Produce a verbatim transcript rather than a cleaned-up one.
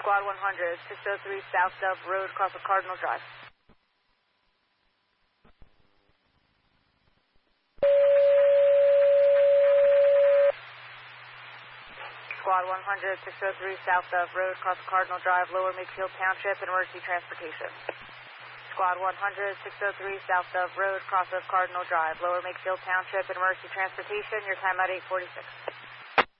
Squad one hundred, six oh three South Dove Road, across of Cardinal Drive. Squad one hundred, six oh three South Dove Road, across of Cardinal Drive, Lower Makefield Township, emergency transportation. Squad one hundred, six oh three South Dove Road, across of Cardinal Drive, Lower Makefield Township, emergency transportation. Your time at eight forty-six.